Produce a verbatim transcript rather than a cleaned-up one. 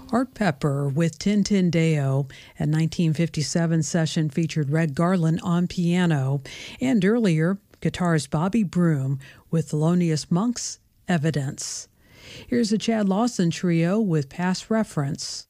Art Pepper with Tin Tin Deo, a nineteen fifty-seven session featured Red Garland on piano, and earlier, guitarist Bobby Broom with Thelonious Monk's Evidence. Here's a Chad Lawson trio with Past Reference.